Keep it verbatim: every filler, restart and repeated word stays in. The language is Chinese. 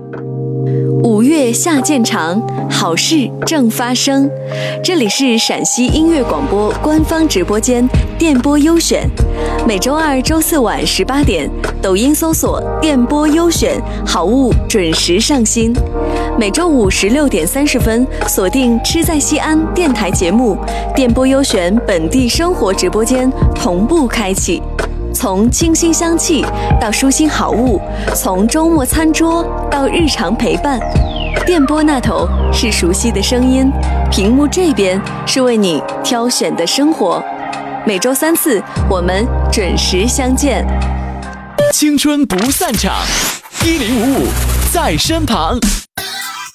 五月下渐长，好事正发生。这里是陕西音乐广播官方直播间电波优选，每周二、周四晚十八点，抖音搜索“电波优选”，好物准时上新。每周五十六点三十分，锁定“吃在西安”电台节目，电波优选本地生活直播间同步开启。从清新香气到舒心好物，从周末餐桌到日常陪伴，电波那头是熟悉的声音，屏幕这边是为你挑选的生活。每周三次，我们准时相见。 青春不散场，一零五五在身旁。